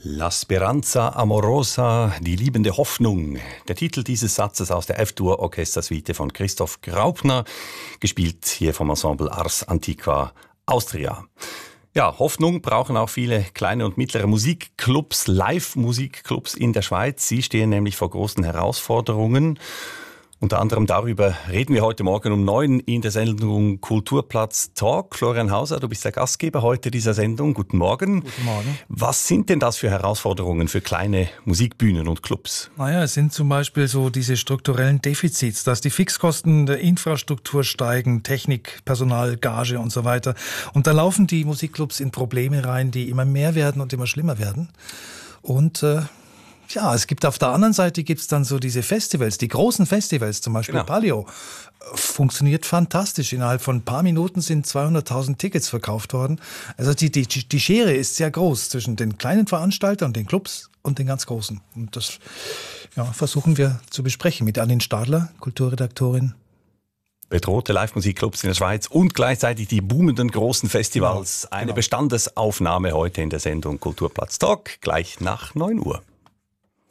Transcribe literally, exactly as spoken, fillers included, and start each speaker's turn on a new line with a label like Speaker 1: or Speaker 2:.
Speaker 1: La Speranza Amorosa, die liebende Hoffnung. Der Titel dieses Satzes aus der F-Dur-Orchestersuite von Christoph Graupner, gespielt hier vom Ensemble Ars Antiqua Austria. Ja, Hoffnung brauchen auch viele kleine und mittlere Musikclubs, Live-Musikclubs in der Schweiz. Sie stehen nämlich vor großen Herausforderungen. Unter anderem darüber reden wir heute Morgen um neun in der Sendung Kulturplatz Talk. Florian Hauser, du bist der Gastgeber heute dieser Sendung. Guten Morgen.
Speaker 2: Guten Morgen.
Speaker 1: Was sind denn das für Herausforderungen für kleine Musikbühnen und Clubs?
Speaker 2: Naja, es sind zum Beispiel so diese strukturellen Defizits, dass die Fixkosten der Infrastruktur steigen, Technik, Personal, Gage und so weiter. Und da laufen die Musikclubs in Probleme rein, die immer mehr werden und immer schlimmer werden. Und äh, ja, es gibt auf der anderen Seite gibt's dann so diese Festivals, die großen Festivals, zum Beispiel genau. Palio, funktioniert fantastisch. Innerhalb von ein paar Minuten sind zweihunderttausend Tickets verkauft worden. Also die, die, die Schere ist sehr groß zwischen den kleinen Veranstaltern, den Clubs und den ganz großen. Und das ja, versuchen wir zu besprechen mit Aline Stadler, Kulturredaktorin.
Speaker 1: Bedrohte Live-Musikclubs in der Schweiz und gleichzeitig die boomenden großen Festivals. Genau, Eine genau. Bestandesaufnahme heute in der Sendung Kulturplatz Talk, gleich nach neun Uhr.